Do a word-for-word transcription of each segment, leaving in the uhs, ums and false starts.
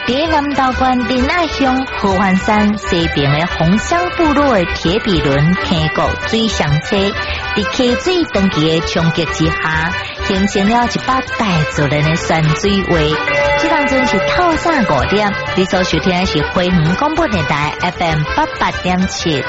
在南投县仁爱乡合欢山西边的红乡部落的铁皮轮溪谷水上车，在溪水长期的冲击之下，形成了一把大自然的山水画。这当阵是透早五点，你所收听的是花园广播电台 F M 八八点七。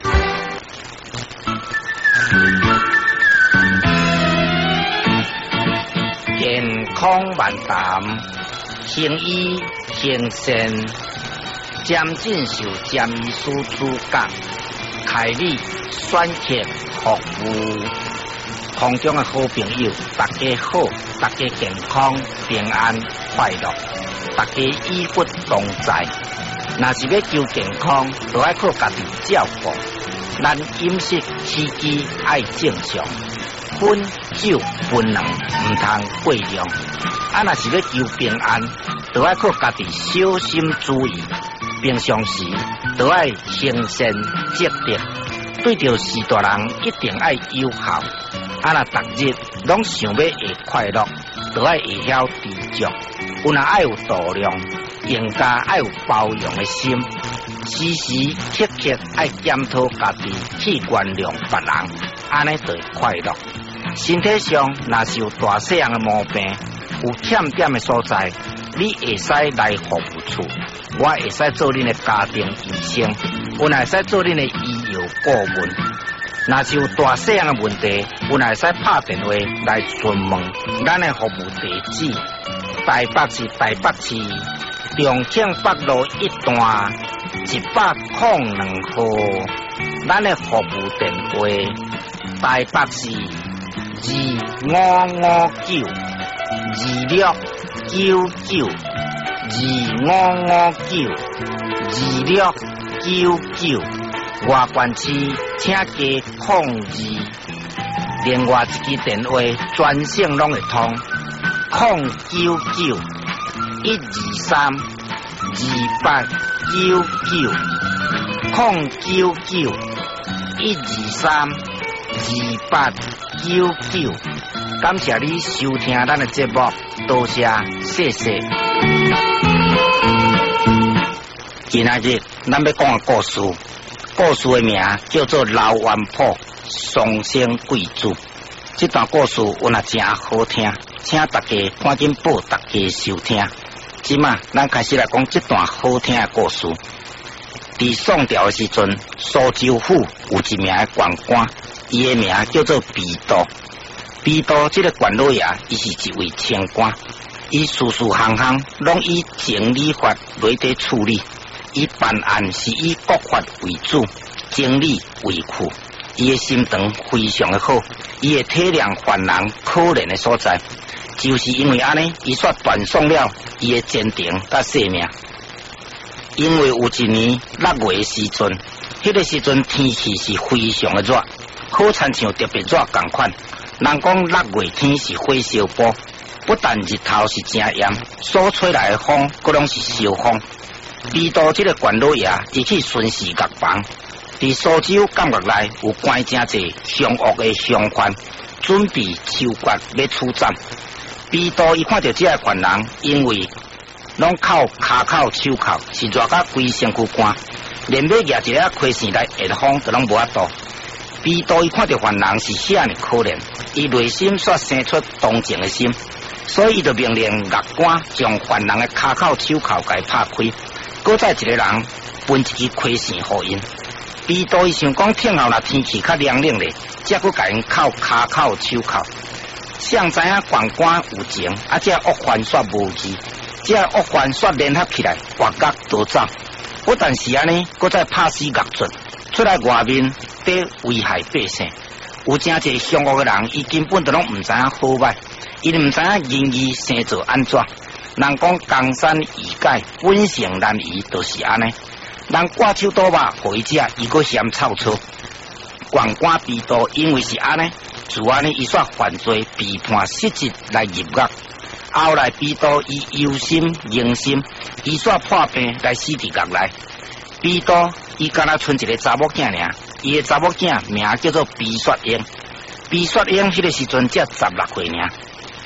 健康万谈，行医行善，渐进受占医师主讲，开立选择服务。空中的好朋友，大家好，大家健康平安快乐，大家医不同在。若是要求健康，就要靠家己照顾。咱饮食起居爱正常，烟酒槟榔唔通过量。啊，若是要求平安，就要靠家己小心注意。平常时就要行善积德，对着士大人一定要友好。啊，若逐日拢想要会快乐，就要会晓知足。有若爱有度量，应该爱有包容的心，时时刻刻爱检讨家己去原谅别人，安尼就会快乐。身体上若是有大细样的毛病，有欠点的所在，你会使来服务处，我会使做恁的家庭医生，我会使做恁的医药顾问。若是有大细样的问题，我会使拍电话来询问咱的服务地址。台北市台北市重庆北路一段一百零两号，咱的服务电话台北市二五五九二六九九二五五九二六九九，外县市请加控二，另外一支电话专线拢会通。空九九一二三二八九九，空九九一二三二八九九。感谢你收听咱的节目，多谢，谢谢。今仔日咱要讲的故事，故事的名叫做《老元铺双生贵子》。这段故事有那真好听。请大家赶紧报大家收听。即马咱开始来讲这段好听的故事。伫宋朝的时阵，苏州府有一名官官，伊的名叫做毕都。毕都这个官老爷，伊是一位清官，伊事事行行拢以情理法来底处理。伊办案是以国法为主，情理为辅。伊的心肠非常的好，伊的体谅犯人可怜的所在。就是因为安尼，伊煞断送了伊的前程甲性命。因为有一年六月的时阵，迄、那个时阵天气是非常的热，好亲像特别热共款。人讲六月天是火烧波，不但日头是真炎，所吹来的风，佫拢是烧风。离岛这个官老爷，伊去巡视各房，伫苏州监狱内有关真济凶恶的凶犯，准备秋决要处斩。毕都伊看到这个犯人，因为拢靠骹口、手口是热甲规身躯干，连要举一个盔线来下风都拢无法度。毕都伊看到犯人是遐尼可怜，伊内心煞生出同情的心，所以伊就命令狱官将犯人的骹口、手口给拍开，搁再一个人分一支盔线互因。毕都伊想讲，听后若天气较凉冷咧，则搁甲因靠骹口、手口。想知影官官有情，啊，这恶犯煞无志，这恶犯煞联合起来，挖角逃走。不但是安尼，搁再拍死狱卒，出来外面得危害百姓。有真济凶恶的人，伊根本都拢唔知影好歹，伊唔知影人义生做安怎。人讲江山易改，本性难移，就是安尼。人挂手倒肉互伊食，伊搁嫌臭臭。官官毕都因为是安尼。自安尼，伊煞犯罪，被判失职来入狱。后来，毕都伊忧心忧心，伊煞破病来死伫狱内。毕都伊敢若剩一个查某囝尔，伊个查某囝名叫做毕雪英。毕雪英迄个时阵才十六岁尔。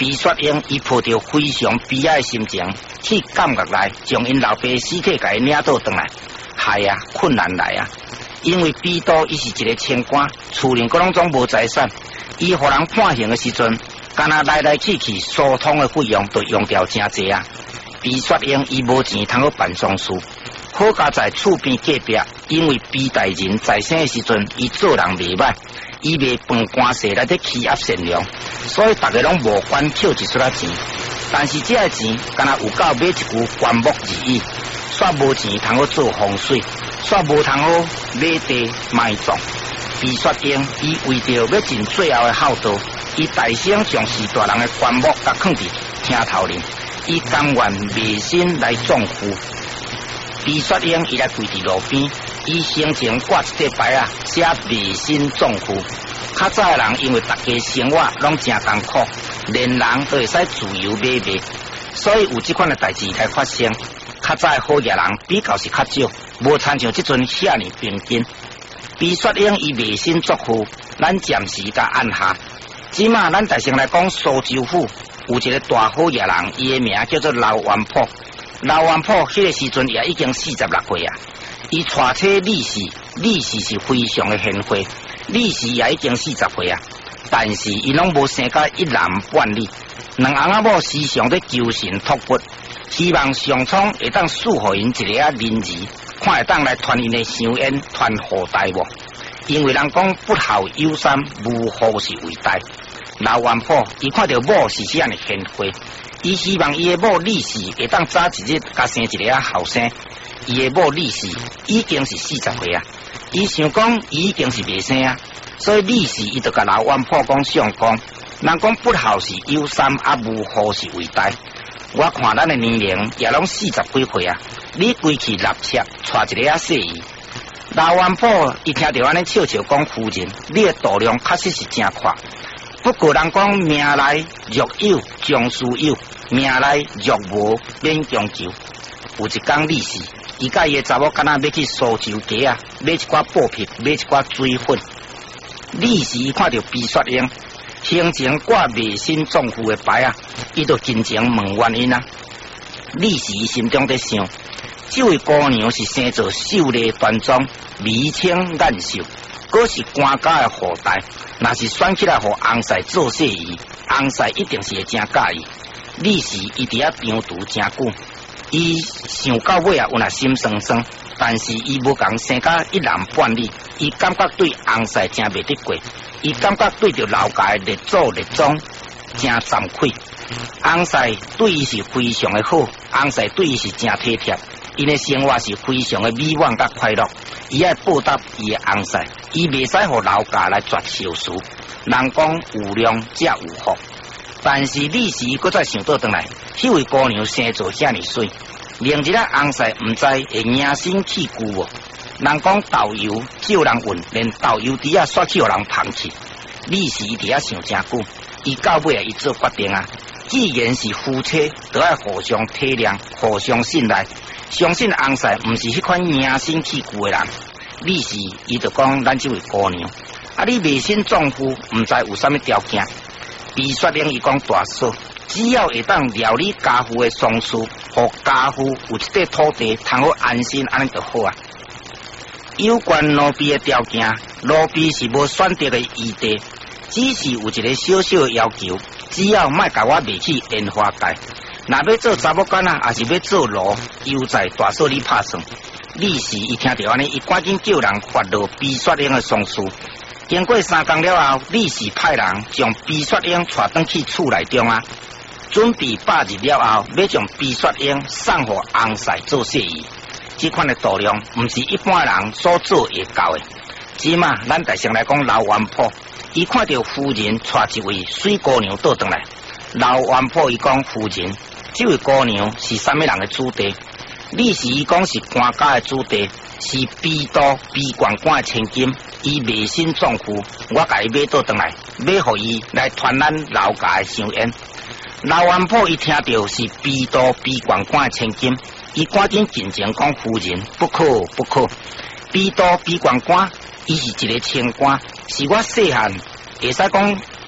毕雪英伊抱着非常悲哀的心情去监狱内，将因老爸的尸体给领倒转来。害啊，困难来啊！因为毕都伊是一个清官，厝里个拢总无财产，伊互人判刑的时阵，干那来来去去疏通的费用都用掉真济啊！毕雪英伊无钱通去办丧事，好佳在厝边隔壁，因为毕大人在生的时阵，伊做人袂歹，伊卖饭官势来得欺压善良，所以大家拢无管扣一撮仔钱。但是这个钱，干那有够买一具棺木而已，煞无钱通去做风水，煞无通好买地埋葬。毕雪英伊为着要尽最后的孝道，伊大声将四大人的棺木甲放伫厅头里，伊甘愿卖身来葬父。毕雪英伊来跪伫路边，伊生前挂一块牌啊，写卖身葬父。较早的人因为大家生活拢真艰苦，连人都会使自由买卖，所以有这款的代志来发生。较早的好业人比较是较少，无参像这阵遐尼平均。毕雪英伊卖身作父，咱暂时甲按下。即马咱大先来讲苏州府有一个大好业人，伊的名叫做刘元溥。刘元溥迄个时阵也已经四十六岁啊，伊娶妻李氏，李氏是非常的贤惠。李氏也已经四十岁啊，但是伊拢无生到一男半女，两翁仔某时常在求神托佛，希望上苍会当赐予因一个啊人儿，看会当来传因的香烟传后代无？因为人讲不孝有三，无后是为大。刘元溥伊看到某是这样的贤惠，伊希望伊的某李氏会当早一日甲生一个啊后生。伊的某李氏已经是四十岁啊。伊想讲，伊已经是未生啊，所以李氏伊就甲刘元溥讲相讲，人讲不孝是有三，啊无后是为大。我看咱的年龄也拢四十几岁啊，你归去立妾，娶一个啊细姨。刘元溥伊听到安尼笑笑讲，夫人，你的度量确实是真宽。不过人讲命来若有将士有，命来若无免强求。有一天李氏。伊甲伊个查某敢若要去苏州街啊，买一寡布匹，买一寡水粉。李氏伊看到毕雪英生前挂卖身葬父的牌啊，伊就真情问原因啊。李氏伊心中在想，这位姑娘是生做秀丽端庄、眉清眼秀，果是官家的后代，若是选起来互翁婿做婿姨，翁婿一定是会真介意。李氏伊伫遐张图真久。伊想到尾啊，有那心酸酸，但是伊无共生到一男半女，伊感觉对翁婿真袂得过，伊感觉对着老家的列祖列宗真惭愧。翁婿对伊是非常的好，翁婿对伊是真体贴，伊的生活是非常的美满甲快乐。伊爱报答伊的翁婿，伊袂使互老家来绝寿事。人讲有量则有福。但是李氏搁再想倒转来，迄位姑娘生做遐尼水，另一个翁婿毋知会迎身去故无？人讲豆油照人运，连豆油底啊煞去互人捧去。李氏伊伫遐想真久，伊到尾啊伊做决定啊，既然是夫妻，都要互相体谅、互相信赖，相信翁婿毋是迄款迎身去故的人。李氏伊就讲咱这位姑娘，啊你卖身葬父，毋知有啥物条件？毕雪英伊讲大嫂，只要会当料理家父的丧事，互家父有一块土地，通好安心，安尼就好啊。有关奴婢的条件，奴婢是无选择的余地，只是有一个小小的要求，只要莫甲我卖去烟花界，若要做查某囡仔，还是要做奴，犹在大嫂你拍算。李氏伊听到安尼，伊赶紧叫人发落毕雪英的丧事。经过三工了后，李氏派人将毕雪英带转去厝内中啊，准备百日了后，要将毕雪英送互翁婿做婿姨。这款的度量，毋是一般人所做会到的。即马咱大先来讲刘元溥，伊看到夫人带一位水姑娘倒转来，刘元溥伊讲夫人，这位姑娘是啥物人的子弟？李氏伊讲是官家的子弟，是毕都毕官官的千金。伊卖身葬父，我甲伊买倒转来，买互伊来传咱老家的香烟。刘元溥伊听到是毕都毕官官的千金，伊赶紧进前讲夫人，不可不可，毕都毕官官，伊是一个清官，是我细汉会使讲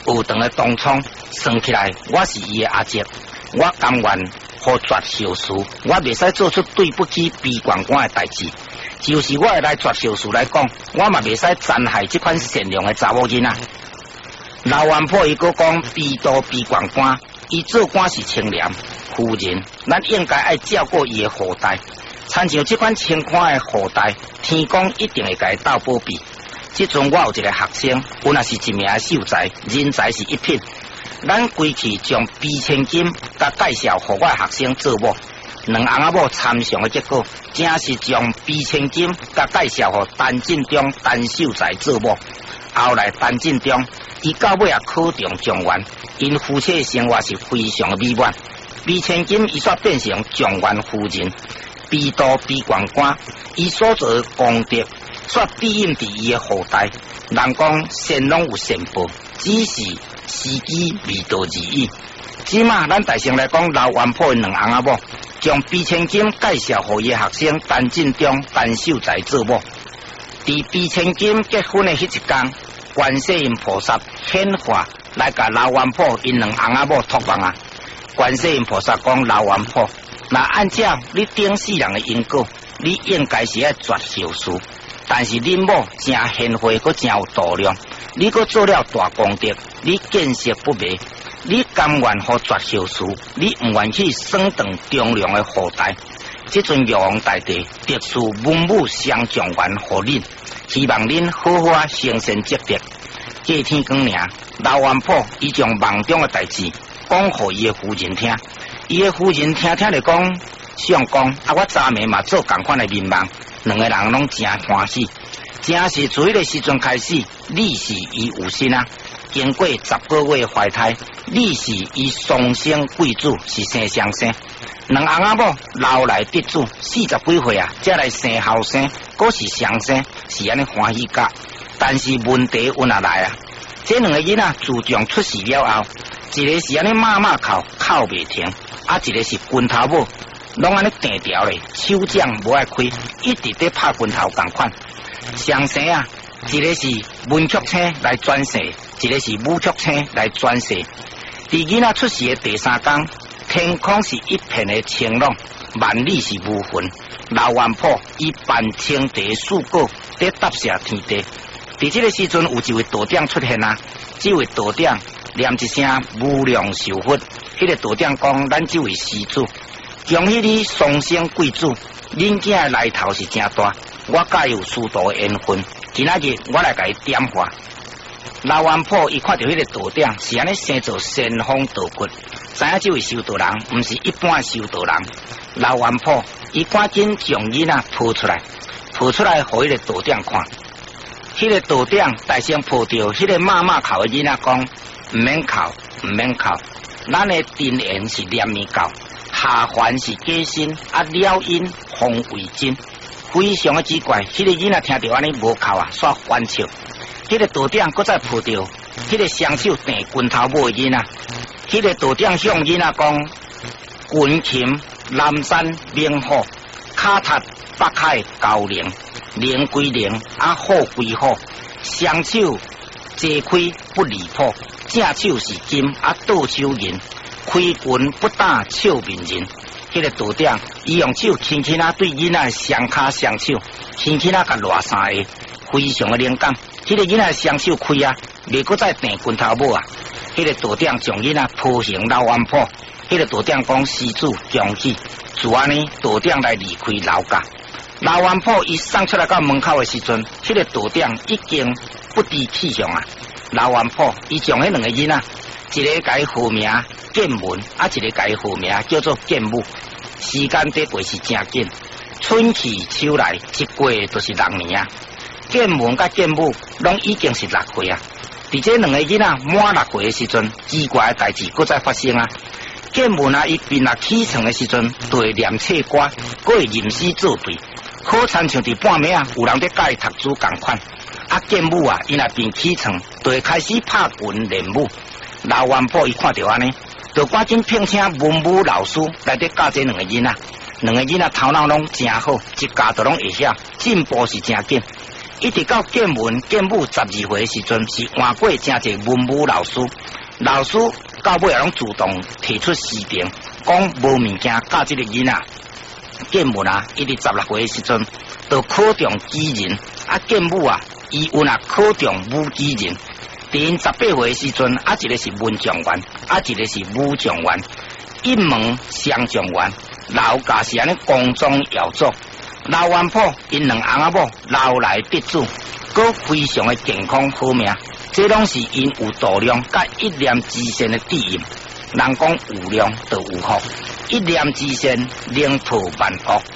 有长的东窗，算起来我是伊的阿姐，我甘愿互绝孝事，我袂使做出对不起悲观官的代志。就是我会来绝孝事来讲，我嘛袂使残害这款善良的查某囡仔。老顽婆伊佫讲，悲多悲观官，伊做官是清廉。夫人，咱应该爱照顾伊的后代，参像这款情况的后代，天公一定会甲伊斗保庇。即阵我有一个学生，本来是一名秀才，人才是一品。咱规去将悲千金甲介绍互我的学生做某，两翁仔某参详的结果，正是将悲千金甲介绍互陈进忠陈秀才做某。后来陈进忠伊到尾也考中状元，因夫妻的生活是非常的美满。悲千金伊煞变成状元夫人，悲多悲观官，伊所做的功德煞庇荫伫伊的后代。人讲善拢有善报，只是时机未到而已。即马咱大声来讲，老顽婆的两翁仔某将悲千金介绍互伊的学生陈进忠陈秀才做某。伫悲千金结婚的迄一天，观世音菩萨显化来甲老顽婆因两翁仔某托梦啊。观世音菩萨讲，老顽婆，若按照你顶世人的因果，你应该是爱绝孝事，但是恁某真贤惠，佮真有度量，你佮做了大功德，你见识不昧，你甘愿互绝孝事，你唔愿去升等忠良的后代。即阵玉皇大帝特殊文武双状元互恁，希望恁好好啊生善积德。过天光尔，老顽婆伊将梦中的代志讲互伊的夫人听，伊的夫人听听来讲，想讲啊，我昨暝嘛做共款的面梦，两个人拢真欢喜，正是从迄个时阵开始，你是伊有心啊。经过十个月怀胎，你是伊双生贵子，是生双生。两翁仔某老来得子，四十几岁啊，才来生后生，果是双生，是安尼欢喜甲。但是问题有哪来啊？这两个囡仔自从出世了后，一个是安尼骂骂哭，哭袂停，啊，一个是拳头母，拢安尼定调咧，手掌无爱开，一直在拍拳头共款。双生啊，一个是文曲星来转世，一个是武曲星来转世。伫囡仔出世的第三天，天空是一片的晴朗，万里是无云。老顽婆伊扮青茶树果，在答谢天地。伫这个时阵，有一位道长出现啊！这位道长念一声无量寿佛，迄、那个道长讲：咱这位施主，恭喜你双生贵子，恁囝的来头是真大，我甲有殊途的缘分。今仔日我来甲伊点化。老顽婆伊看到迄个道长是安尼生做仙风道骨，知影这位修道人毋是一般的修道人。老顽婆伊赶紧将囡仔抱出来，抱出来互迄个道长看。迄个道长大声抱着迄个骂骂哭的囡仔讲：唔免哭，唔免哭，咱的真言是念念教，下凡是假心，啊了因方为真。非常的奇怪，迄、那个囡仔听到安尼无哭啊，煞欢笑。迄、那个道长搁再抱着迄个双手定拳头母的囡仔，迄、那个道长向囡仔讲：群禽南山明虎，卡塔北海高陵。灵归灵，啊好归好，双手坐开不离谱，正手是金，啊倒手银，开拳不打笑面人。迄、那个道长伊用手轻轻啊对囡仔双骹双手，轻轻啊甲落三下，非常的灵感。迄、那个囡仔双手开啊，袂搁再定拳头母啊。迄、那个道长将囡仔抱行老顽婆，迄、那个道长讲：施主恭喜，自安尼道长来离开老家。老顽婆伊送出来到门口的时阵，迄、那个道长已经不知去向啊。老顽婆伊将迄两个囡仔，一个改号名建文，啊一个改号名叫做建武。时间在过是真紧，春去秋来，一过就是六年啊。建文甲建武拢已经是六岁啊。伫这两个囡仔满六岁的时阵，奇怪的代志搁再发生啊。建文啊，伊并若起床的时阵，就会念册歌，搁会吟诗作对。好亲像伫半暝啊，有人在教伊读书共款。啊，建武啊，伊若变起床，就会开始拍拳练武。老顽婆伊看到安尼，就赶紧聘请文武老师来伫教这两个囡仔。两个囡仔头脑拢真好，一家都拢会晓，进步是真紧。 一直到建文建武十二岁时阵，是换过真侪文武老师，老师到尾也拢主动提出批评，讲无物件教这个囡仔。建文啊，一直十六岁时阵，就考中举人，啊建武啊，伊有啊考中武举人。伫因十八岁时阵，啊一个是文状元，啊一个是武状元，一门双状元，老家是安尼光宗耀祖。老元甫因两翁仔某老来得子，佮非常的健康好命，这拢是因有度量甲一念之善的底蕴。人讲有量就有福，一念之善，令破万恶。